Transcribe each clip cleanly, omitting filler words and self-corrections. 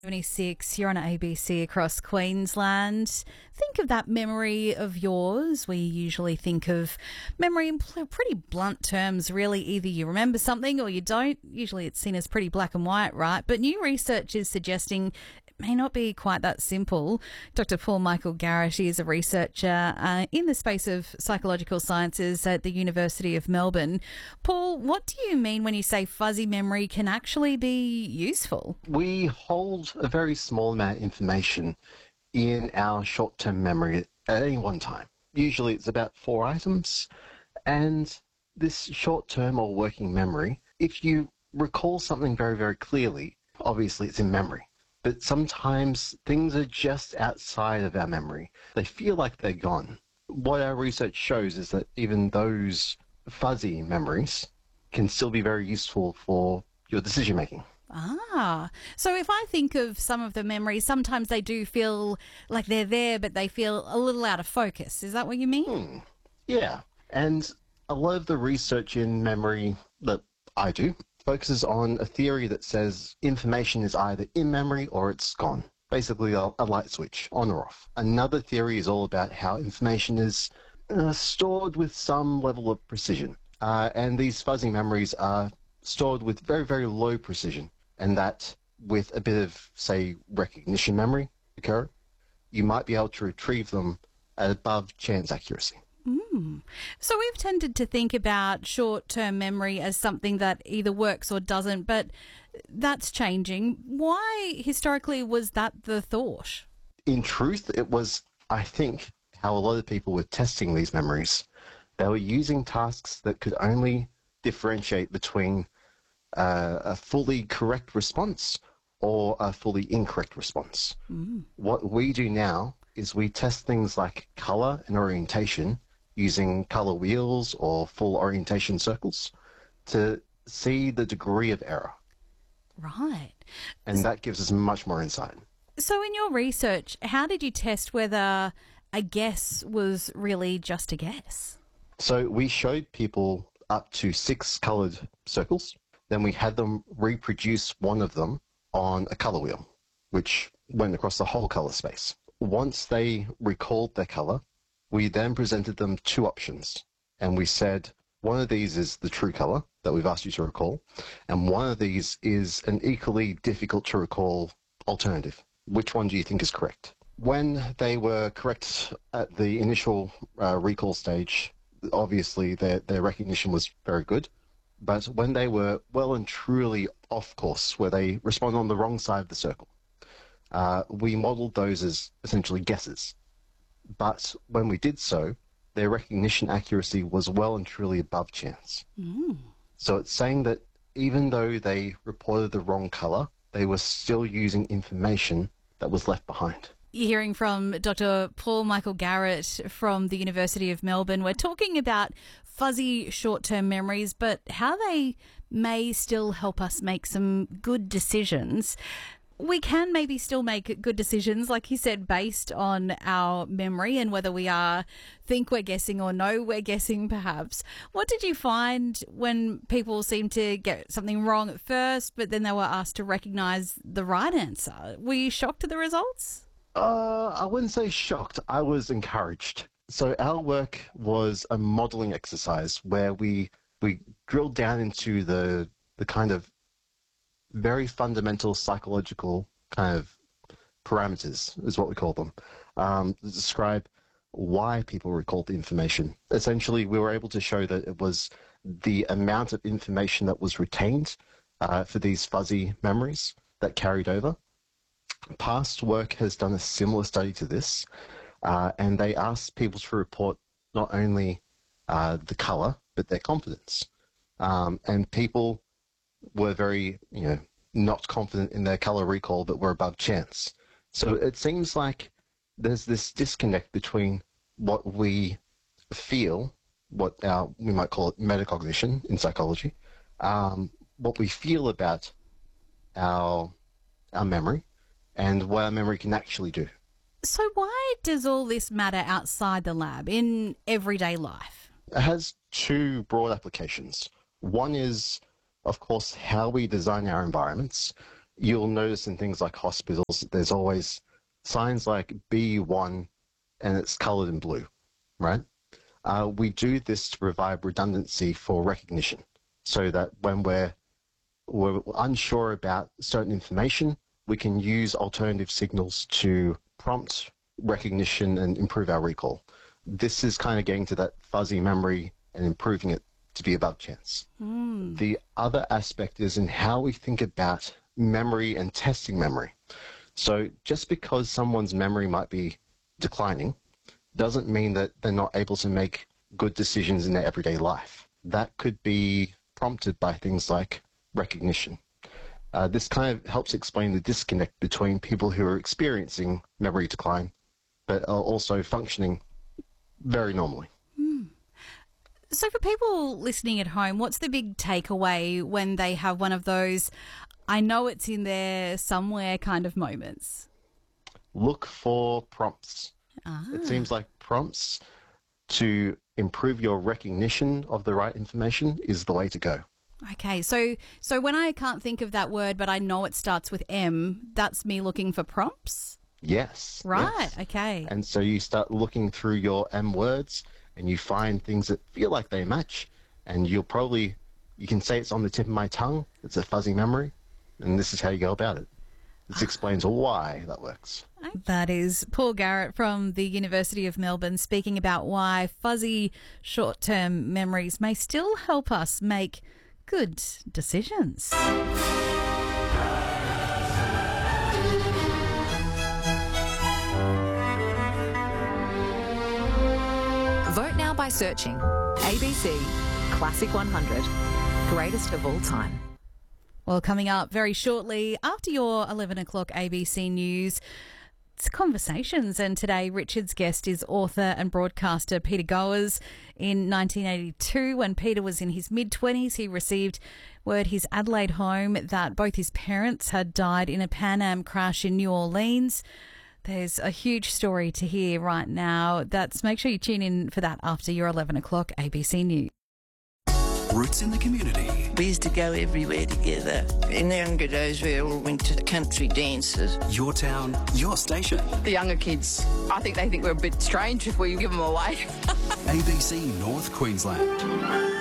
76, you're on ABC across Queensland. Think of that memory of yours. We usually think of memory in pretty blunt terms, really. Either you remember something or you don't. Usually it's seen as pretty black and white, right? But new research is suggesting it may not be quite that simple. Dr. Paul Michael Garrett is a researcher in the space of psychological sciences at the University of Melbourne. Paul, what do you mean when you say fuzzy memory can actually be useful? We hold a very small amount of information in our short-term memory at any one time. Usually it's about 4 items, and this short-term or working memory, if you recall something very, very clearly, obviously it's in memory. But sometimes things are just outside of our memory. They feel like they're gone. What our research shows is that even those fuzzy memories can still be very useful for your decision making. So if I think of some of the memories, sometimes they do feel like they're there, but they feel a little out of focus. Is that what you mean? Yeah. And a lot of the research in memory that I do focuses on a theory that says information is either in memory or it's gone. Basically a light switch, on or off. Another theory is all about how information is stored with some level of precision. And these fuzzy memories are stored with very, very low precision. And that with a bit of, say, recognition memory occurring, you might be able to retrieve them at above chance accuracy. So we've tended to think about short-term memory as something that either works or doesn't, but that's changing. Why, historically, was that the thought? In truth, it was, I think, how a lot of people were testing these memories. They were using tasks that could only differentiate between a fully correct response or a fully incorrect response. What we do now is we test things like color and orientation using color wheels or full orientation circles to see the degree of error. Right. And that gives us much more insight. So in your research, how did you test whether a guess was really just a guess? So we showed people up to 6 colored circles. Then we had them reproduce one of them on a color wheel, which went across the whole color space. Once they recalled their color, we then presented them 2 options. And we said, one of these is the true color that we've asked you to recall, and one of these is an equally difficult to recall alternative. Which one do you think is correct? When they were correct at the initial recall stage, obviously their recognition was very good. But when they were well and truly off course, where they responded on the wrong side of the circle, we modeled those as essentially guesses. But when we did so, their recognition accuracy was well and truly above chance. So it's saying that even though they reported the wrong color, they were still using information that was left behind. You're hearing from Dr. Paul Michael Garrett from the University of Melbourne. We're talking about fuzzy short-term memories, but how they may still help us make some good decisions. We can maybe still make good decisions, like you said, based on our memory and whether we think we're guessing or know we're guessing, perhaps. What did you find when people seem to get something wrong at first, but then they were asked to recognise the right answer? Were you shocked at the results? I wouldn't say shocked. I was encouraged. So our work was a modeling exercise where we drilled down into the kind of very fundamental psychological kind of parameters, is what we call them, to describe why people recalled the information. Essentially, we were able to show that it was the amount of information that was retained for these fuzzy memories that carried over. Past work has done a similar study to this, and they asked people to report not only the color, but their confidence. And people were very, not confident in their color recall, but were above chance. So it seems like there's this disconnect between what we feel, we might call it metacognition in psychology, what we feel about our memory, and what our memory can actually do. So why does all this matter outside the lab, in everyday life? It has 2 broad applications. One is, of course, how we design our environments. you'll notice in things like hospitals, there's always signs like B1 and it's colored in blue, right? We do this to provide redundancy for recognition so that when we're unsure about certain information, we can use alternative signals to prompt recognition and improve our recall. This is kind of getting to that fuzzy memory and improving it to be above chance. The other aspect is in how we think about memory and testing memory. So just because someone's memory might be declining doesn't mean that they're not able to make good decisions in their everyday life. That could be prompted by things like recognition. This kind of helps explain the disconnect between people who are experiencing memory decline but are also functioning very normally. So for people listening at home, what's the big takeaway when they have one of those, I know it's in there somewhere kind of moments? Look for prompts. It seems like prompts to improve your recognition of the right information is the way to go. Okay, so when I can't think of that word but I know it starts with M, that's me looking for prompts? Yes. Right, yes. okay. And so you start looking through your M words and you find things that feel like they match, and you can say it's on the tip of my tongue, it's a fuzzy memory, and this is how you go about it. This explains why that works. That is Paul Garrett from the University of Melbourne speaking about why fuzzy short-term memories may still help us make good decisions. Vote now by searching ABC Classic 100, greatest of all time. Well, coming up very shortly after your 11 o'clock ABC News, it's Conversations, and today Richard's guest is author and broadcaster Peter Goers. In 1982, when Peter was in his mid-20s, he received word his Adelaide home that both his parents had died in a Pan Am crash in New Orleans. There's a huge story to hear right now. Make sure you tune in for that after your 11 o'clock ABC News. Roots in the community. We used to go everywhere together. In the younger days, we all went to country dances. Your town, your station. The younger kids, I think they think we're a bit strange if we give them away. ABC North Queensland.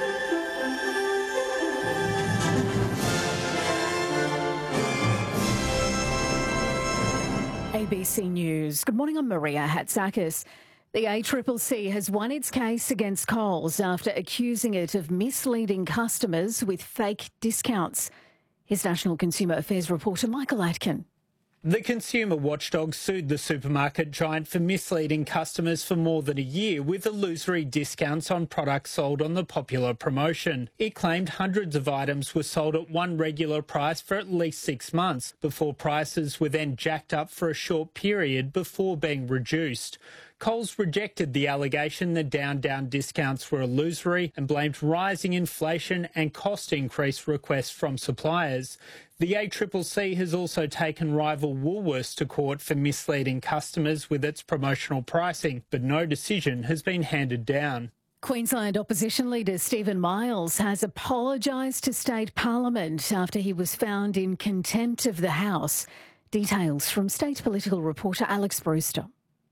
ABC News. Good morning, I'm Maria Hatzakis. The ACCC has won its case against Coles after accusing it of misleading customers with fake discounts. Here's National Consumer Affairs reporter Michael Atkin. The consumer watchdog sued the supermarket giant for misleading customers for more than a year with illusory discounts on products sold on the popular promotion. It claimed hundreds of items were sold at one regular price for at least 6 months before prices were then jacked up for a short period before being reduced. Coles rejected the allegation that down discounts were illusory and blamed rising inflation and cost increase requests from suppliers. The ACCC has also taken rival Woolworths to court for misleading customers with its promotional pricing, but no decision has been handed down. Queensland opposition leader Stephen Miles has apologised to State Parliament after he was found in contempt of the House. Details from State political reporter Alex Brewster.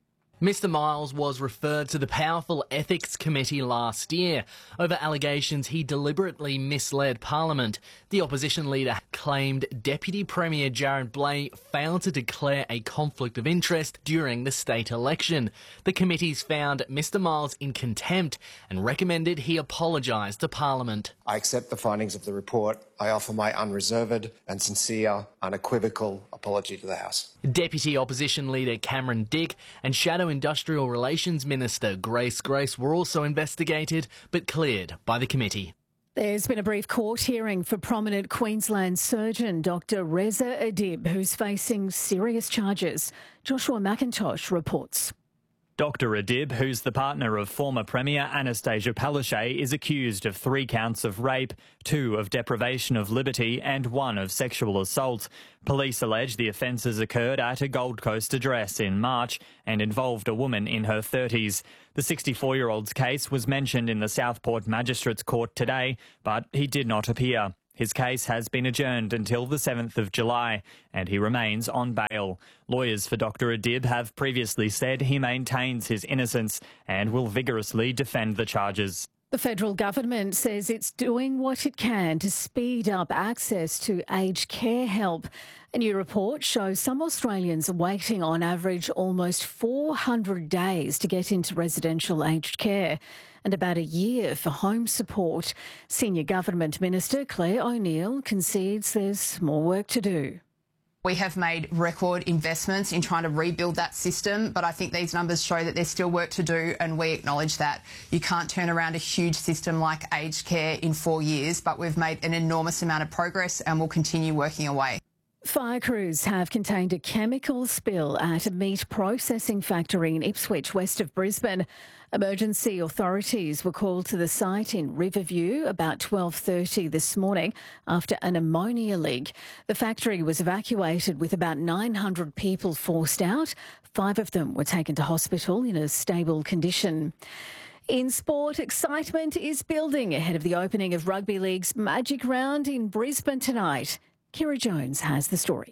Mr Miles was referred to the Powerful Ethics Committee last year over allegations he deliberately misled Parliament. The opposition leader claimed Deputy Premier Jared Blay failed to declare a conflict of interest during the state election. The committees found Mr Miles in contempt and recommended he apologise to Parliament. I accept the findings of the report. I offer my unreserved and sincere, unequivocal apology to the House. Deputy Opposition Leader Cameron Dick and Shadow Industrial Relations Minister Grace were also investigated but cleared by the committee. There's been a brief court hearing for prominent Queensland surgeon Dr Reza Adib, who's facing serious charges. Joshua McIntosh reports. Dr Adib, who's the partner of former Premier Anastasia Palaszczuk, is accused of 3 counts of rape, 2 of deprivation of liberty and 1 of sexual assault. Police allege the offences occurred at a Gold Coast address in March and involved a woman in her 30s. The 64-year-old's case was mentioned in the Southport Magistrates Court today, but he did not appear. His case has been adjourned until the 7th of July and he remains on bail. Lawyers for Dr Adib have previously said he maintains his innocence and will vigorously defend the charges. The federal government says it's doing what it can to speed up access to aged care help. A new report shows some Australians are waiting on average almost 400 days to get into residential aged care and about a year for home support. Senior Government Minister Claire O'Neill concedes there's more work to do. We have made record investments in trying to rebuild that system, but I think these numbers show that there's still work to do, and we acknowledge that. You can't turn around a huge system like aged care in 4 years, but we've made an enormous amount of progress and will continue working away. Fire crews have contained a chemical spill at a meat processing factory in Ipswich, west of Brisbane. Emergency authorities were called to the site in Riverview about 12:30 this morning after an ammonia leak. The factory was evacuated with about 900 people forced out. 5 of them were taken to hospital in a stable condition. In sport, excitement is building ahead of the opening of Rugby League's Magic Round in Brisbane tonight. Kira Jones has the story.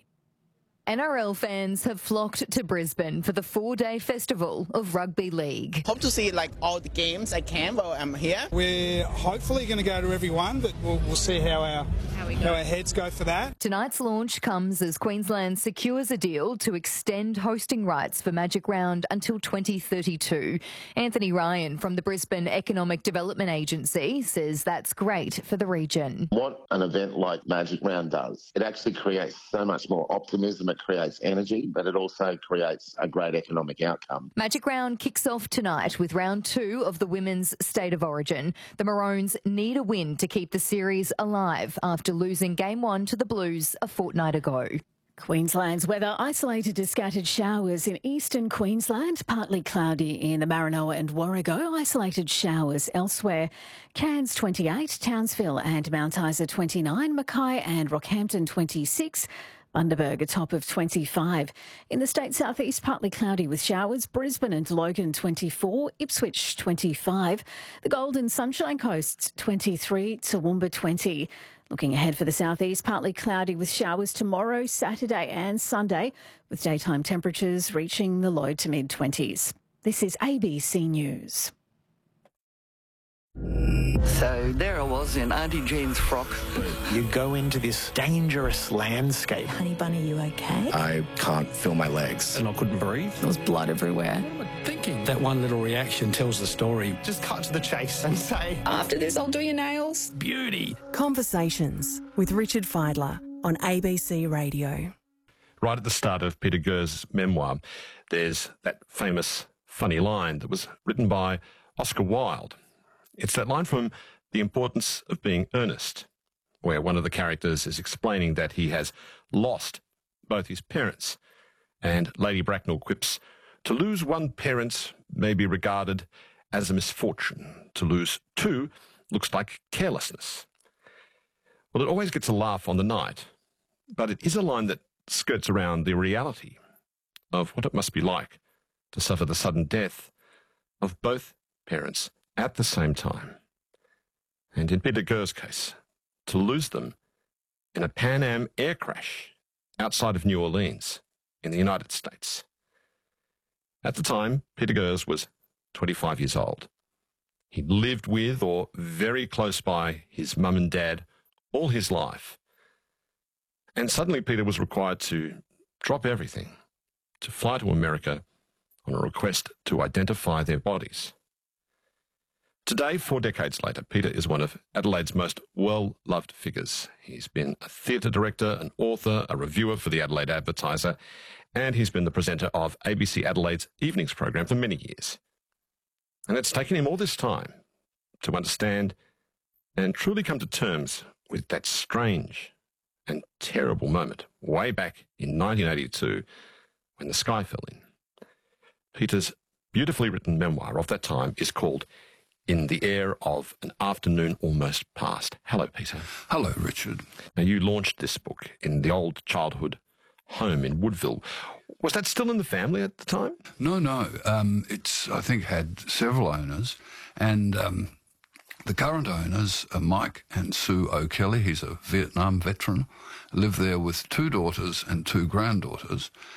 NRL fans have flocked to Brisbane for the 4-day festival of Rugby League. Hope to see all the games I can while I'm here. We're hopefully going to go to every one, but we'll see how our heads go for that. Tonight's launch comes as Queensland secures a deal to extend hosting rights for Magic Round until 2032. Anthony Ryan from the Brisbane Economic Development Agency says that's great for the region. What an event like Magic Round does, it actually creates so much more optimism. It creates energy, but it also creates a great economic outcome. Magic Round kicks off tonight with round 2 of the Women's State of Origin. The Maroons need a win to keep the series alive after losing Game 1 to the Blues a fortnight ago. Queensland's weather isolated to scattered showers in eastern Queensland, partly cloudy in the Maranoa and Warrego, isolated showers elsewhere. Cairns 28, Townsville and Mount Isa 29, Mackay and Rockhampton 26, Bundaberg a top of 25. In the state southeast, partly cloudy with showers. Brisbane and Logan 24, Ipswich 25. The Gold and Sunshine Coasts 23, Toowoomba 20. Looking ahead for the southeast, partly cloudy with showers tomorrow, Saturday and Sunday, with daytime temperatures reaching the low to mid-20s. This is ABC News. So there I was in Auntie Jean's frock. You go into this dangerous landscape. Honey Bunny, you okay? I can't feel my legs. And I couldn't breathe. There was blood everywhere. What am I thinking? That one little reaction tells the story. Just cut to the chase and say, after this, I'll do your nails. Beauty. Conversations with Richard Fidler on ABC Radio. Right at the start of Peter Gurr's memoir, there's that famous funny line that was written by Oscar Wilde. It's that line from The Importance of Being Earnest, where one of the characters is explaining that he has lost both his parents. And Lady Bracknell quips, to lose one parent may be regarded as a misfortune. To lose two looks like carelessness. Well, it always gets a laugh on the night, but it is a line that skirts around the reality of what it must be like to suffer the sudden death of both parents at the same time. And in Peter Gurr's case, to lose them in a Pan Am air crash outside of New Orleans in the United States. At the time, Peter Gurr was 25 years old. He'd lived with or very close by his mum and dad all his life. And suddenly Peter was required to drop everything, to fly to America on a request to identify their bodies. Today, 4 decades later, Peter is one of Adelaide's most well-loved figures. He's been a theatre director, an author, a reviewer for the Adelaide Advertiser, and he's been the presenter of ABC Adelaide's evenings program for many years. And it's taken him all this time to understand and truly come to terms with that strange and terrible moment way back in 1982 when the sky fell in. Peter's beautifully written memoir of that time is called In the Air of an Afternoon Almost Past. Hello, Peter. Hello, Richard. Now, you launched this book in the old childhood home in Woodville. Was that still in the family at the time? No. It's, I think, had several owners, and The current owners are Mike and Sue O'Kelly. He's a Vietnam veteran, live there with 2 daughters and 2 granddaughters.